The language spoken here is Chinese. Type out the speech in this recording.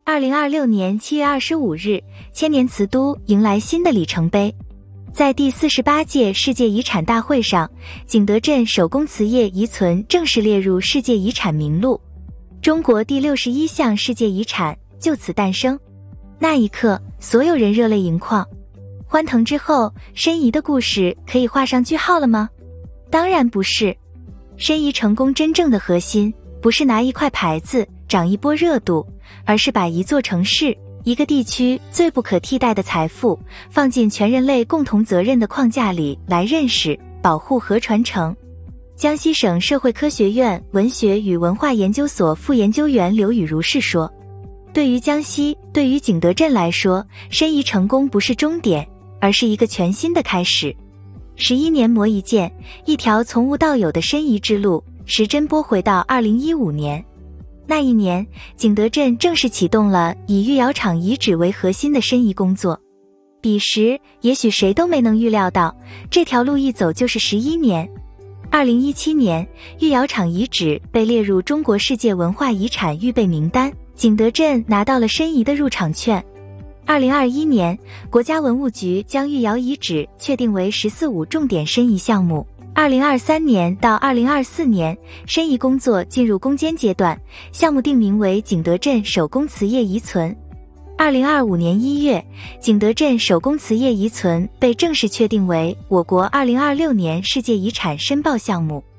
2026年7月25日，千年瓷都迎来新的里程碑。在第48届世界遗产大会上，景德镇手工瓷业遗存正式列入世界遗产名录，中国第61项世界遗产就此诞生。那一刻，所有人热泪盈眶。欢腾之后，申遗的故事可以画上句号了吗？当然不是。申遗成功真正的核心，不是拿一块牌子涨一波热度，而是把一座城市、一个地区最不可替代的财富放进全人类共同责任的框架里来认识、保护和传承。江西省社会科学院文学与文化研究所副研究员刘雨如是说，对于江西，对于景德镇来说，申遗成功不是终点，而是一个全新的开始。11年磨一剑，一条从无到有的申遗之路，时针拨回到2015年。那一年，景德镇正式启动了以玉窑厂遗址为核心的申遗工作。彼时，也许谁都没能预料到，这条路一走就是11年。2017年，玉窑厂遗址被列入中国世界文化遗产预备名单，景德镇拿到了申遗的入场券。2021年，国家文物局将玉窑遗址确定为“14·5”重点申遗项目。2023年到2024年，申遗工作进入攻坚阶段，项目定名为景德镇手工瓷业遗存。2025年1月，景德镇手工瓷业遗存被正式确定为我国2026年世界遗产申报项目。